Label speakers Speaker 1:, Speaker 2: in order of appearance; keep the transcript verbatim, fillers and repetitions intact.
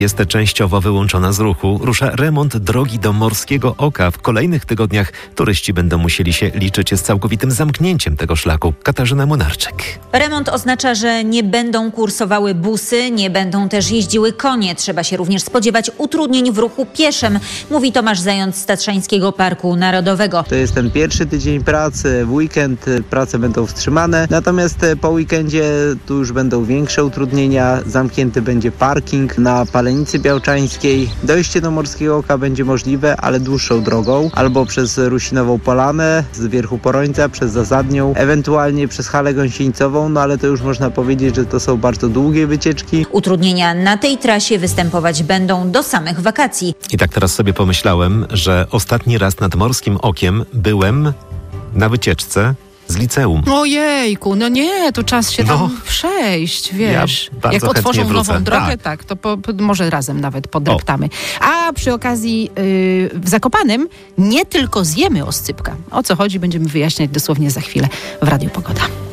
Speaker 1: jest częściowo wyłączona z ruchu. Rusza remont drogi do Morskiego Oka. W kolejnych tygodniach turyści będą musieli się liczyć z całkowitym zamknięciem tego szlaku. Katarzyna Młynarczyk.
Speaker 2: Remont oznacza, że nie będą kursowały busy, nie będą też jeździły konie. Trzeba się również spodziewać utrudnień w ruchu pieszym, mówi Tomasz Zając z Tatrzańskiego Parku Narodowego.
Speaker 3: To jest ten pierwszy tydzień pracy, w weekend prace będą wstrzymane, natomiast po weekendzie tu już będą większe utrudnienia. Zamknięty będzie parking na Palenicy Białczańskiej. Dojście do Morskiego Oka będzie możliwe, ale dłuższą drogą, albo przez Rusinową Polanę, z Wierchu Porońca, przez Zasadnią, ewentualnie przez Halę Gąsienicową, no ale to już można powiedzieć, że to są bardzo długie wycieczki.
Speaker 2: Utrudnienia na tej trasie występować będą do samych wakacji.
Speaker 1: I tak teraz sobie pomyślałem, że ostatni raz nad Morskim Okiem byłem na wycieczce z liceum.
Speaker 4: Ojejku, no nie, to czas się
Speaker 1: No.
Speaker 4: tam przejść, wiesz.
Speaker 1: Ja bardzo
Speaker 4: Jak
Speaker 1: chętnie
Speaker 4: otworzą
Speaker 1: wrócę.
Speaker 4: nową drogę,
Speaker 1: Tak.
Speaker 4: tak, to po, po, może razem nawet podreptamy. A przy okazji yy, w Zakopanem nie tylko zjemy oscypka. O co chodzi, będziemy wyjaśniać dosłownie za chwilę w Radiu Pogoda.